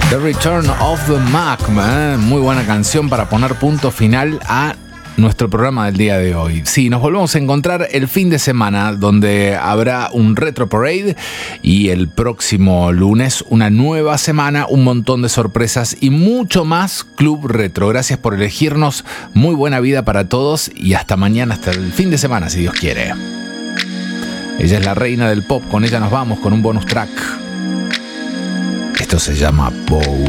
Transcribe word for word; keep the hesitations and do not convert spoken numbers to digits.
The Return of the Mac, man. Muy buena canción para poner punto final a nuestro programa del día de hoy. Sí, nos volvemos a encontrar el fin de semana, donde habrá un Retro Parade y el próximo lunes una nueva semana, un montón de sorpresas y mucho más Club Retro. Gracias por elegirnos, muy buena vida para todos y hasta mañana, hasta el fin de semana, si Dios quiere. Ella es la reina del pop, con ella nos vamos con un bonus track. Esto se llama Bow.